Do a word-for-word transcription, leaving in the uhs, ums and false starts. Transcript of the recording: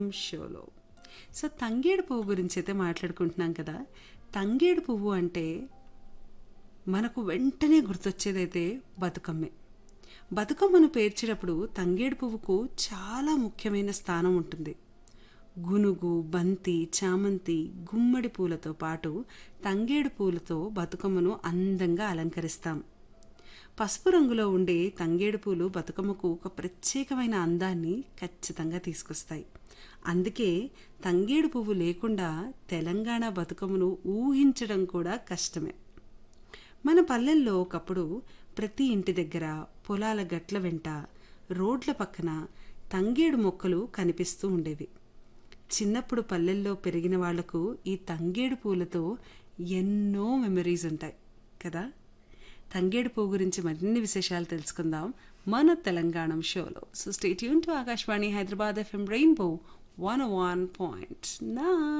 షోలో. సో తంగేడు పువ్వు గురించి అయితే మాట్లాడుకుంటున్నాం కదా. తంగేడు పువ్వు అంటే మనకు వెంటనే గుర్తొచ్చేదైతే బతుకమ్మే. బతుకమ్మను పేర్చేటప్పుడు తంగేడు పువ్వుకు చాలా ముఖ్యమైన స్థానం ఉంటుంది. గునుగు, బంతి, చామంతి, గుమ్మడి పూలతో పాటు తంగేడు పూలతో బతుకమ్మను అందంగా అలంకరిస్తాం. పసుపు రంగులో ఉండే తంగేడు పూలు బతుకమ్మకు ఒక ప్రత్యేకమైన అందాన్ని ఖచ్చితంగా తీసుకొస్తాయి. అందుకే తంగేడు పువ్వు లేకుండా తెలంగాణ బతుకమ్మను ఊహించడం కూడా కష్టమే. మన పల్లెల్లో ఒకప్పుడు ప్రతి ఇంటి దగ్గర, పొలాల గట్ల వెంట, రోడ్ల పక్కన తంగేడు మొక్కలు కనిపిస్తూ ఉండేవి. చిన్నప్పుడు పల్లెల్లో పెరిగిన వాళ్లకు ఈ తంగేడు పూలతో ఎన్నో మెమరీస్ ఉంటాయి కదా. తంగేడు పువ్వు గురించి మరిన్ని విశేషాలు తెలుసుకుందాం మన తెలంగాణ షోలో. So stay tune to Akashvani Hyderabad FM rainbow one one point nine.